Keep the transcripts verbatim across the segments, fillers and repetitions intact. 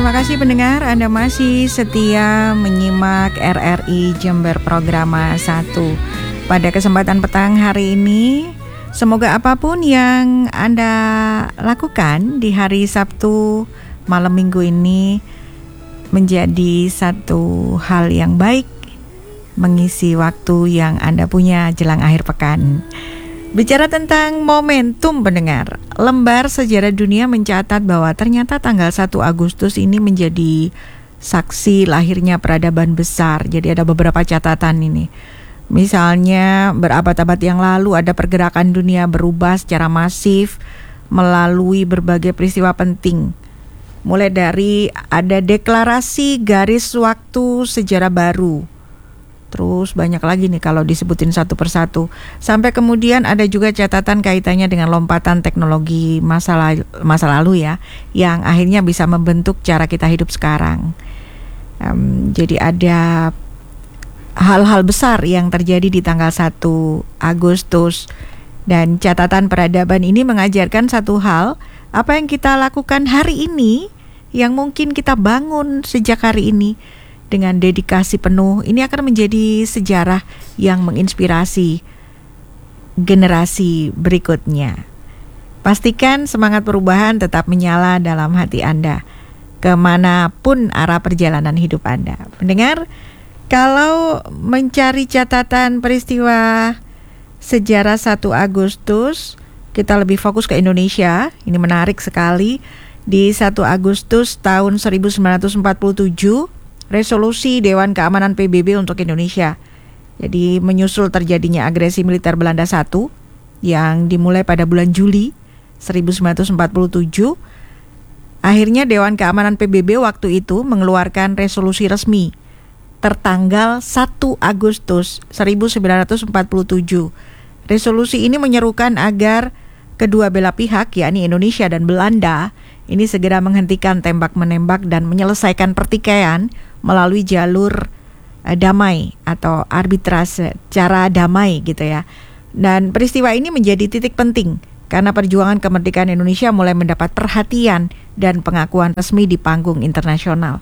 Terima kasih pendengar, Anda masih setia menyimak R R I Jember Programa satu. Pada kesempatan petang hari ini, semoga apapun yang Anda lakukan di hari Sabtu malam minggu ini menjadi satu hal yang baik, mengisi waktu yang Anda punya jelang akhir pekan. Bicara tentang momentum pendengar, lembar sejarah dunia mencatat bahwa ternyata tanggal satu Agustus ini menjadi saksi lahirnya peradaban besar. Jadi ada beberapa catatan ini. Misalnya berabad-abad yang lalu ada pergerakan dunia berubah secara masif melalui berbagai peristiwa penting. Mulai dari ada deklarasi garis waktu sejarah baru. Terus banyak lagi nih kalau disebutin satu persatu. Sampai kemudian ada juga catatan kaitannya dengan lompatan teknologi masa lalu, masa lalu ya, yang akhirnya bisa membentuk cara kita hidup sekarang. Um, jadi ada hal-hal besar yang terjadi di tanggal satu Agustus. Dan catatan peradaban ini mengajarkan satu hal, apa yang kita lakukan hari ini, yang mungkin kita bangun sejak hari ini dengan dedikasi penuh, ini akan menjadi sejarah yang menginspirasi generasi berikutnya. Pastikan semangat perubahan tetap menyala dalam hati Anda, kemanapun arah perjalanan hidup Anda. Mendengar, kalau mencari catatan peristiwa sejarah satu Agustus, kita lebih fokus ke Indonesia. Ini menarik sekali. Di satu Agustus tahun seribu sembilan ratus empat puluh tujuh, resolusi Dewan Keamanan P B B untuk Indonesia. Jadi menyusul terjadinya agresi militer Belanda satu yang dimulai pada bulan Juli seribu sembilan ratus empat puluh tujuh. Akhirnya Dewan Keamanan P B B waktu itu mengeluarkan resolusi resmi tertanggal satu Agustus seribu sembilan ratus empat puluh tujuh. Resolusi ini menyerukan agar kedua belah pihak, yakni Indonesia dan Belanda, ini segera menghentikan tembak-menembak dan menyelesaikan pertikaian melalui jalur uh, damai atau arbitrase, cara damai gitu ya. Dan peristiwa ini menjadi titik penting karena perjuangan kemerdekaan Indonesia mulai mendapat perhatian dan pengakuan resmi di panggung internasional.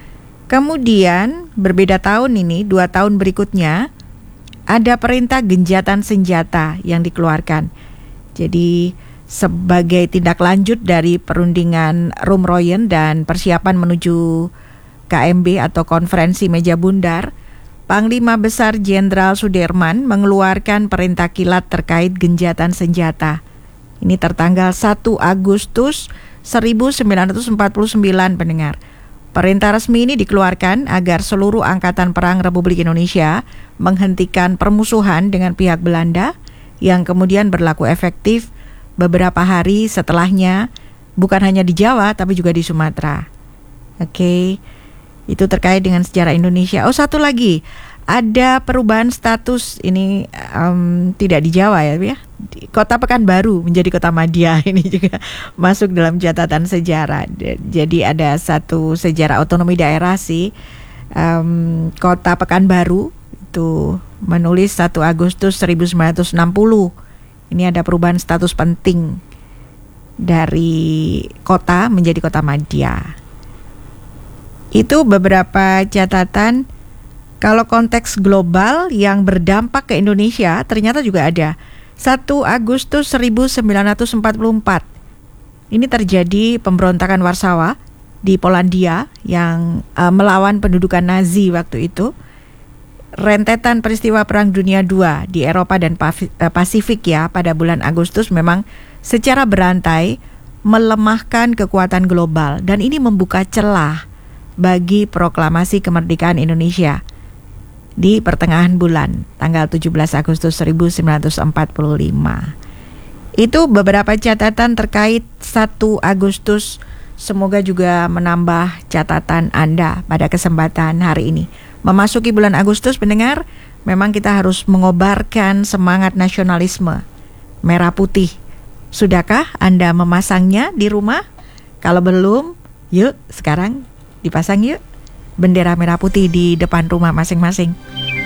Kemudian berbeda tahun ini, dua tahun berikutnya, ada perintah genjatan senjata yang dikeluarkan. Jadi sebagai tindak lanjut dari perundingan Roem-Royen dan persiapan menuju K M B atau Konferensi Meja Bundar, Panglima Besar Jenderal Sudirman mengeluarkan perintah kilat terkait genjatan senjata. Ini tertanggal satu Agustus seribu sembilan ratus empat puluh sembilan pendengar. Perintah resmi ini dikeluarkan agar seluruh angkatan perang Republik Indonesia menghentikan permusuhan dengan pihak Belanda yang kemudian berlaku efektif beberapa hari setelahnya, bukan hanya di Jawa tapi juga di Sumatera. Oke, okay. Itu terkait dengan sejarah Indonesia. Oh, satu lagi, ada perubahan status ini um, tidak di Jawa ya, ya. Kota Pekanbaru menjadi Kota Madya, ini juga masuk dalam catatan sejarah. Jadi ada satu sejarah otonomi daerah sih, um, Kota Pekanbaru itu menulis satu Agustus seribu sembilan ratus enam puluh. Ini ada perubahan status penting dari kota menjadi Kota Madya. Itu beberapa catatan. Kalau konteks global yang berdampak ke Indonesia ternyata juga ada. satu Agustus seribu sembilan ratus empat puluh empat. Ini terjadi pemberontakan Warsawa di Polandia yang uh, melawan pendudukan Nazi waktu itu. Rentetan peristiwa Perang Dunia kedua di Eropa dan Pasifik ya pada bulan Agustus memang secara berantai melemahkan kekuatan global dan ini membuka celah bagi proklamasi kemerdekaan Indonesia di pertengahan bulan tanggal tujuh belas Agustus seribu sembilan ratus empat puluh lima. Itu beberapa catatan terkait satu Agustus. Semoga juga menambah catatan Anda pada kesempatan hari ini. Memasuki bulan Agustus pendengar, memang kita harus mengobarkan semangat nasionalisme merah putih. Sudahkah Anda memasangnya di rumah? Kalau belum, yuk sekarang dipasang yuk bendera merah putih di depan rumah masing-masing.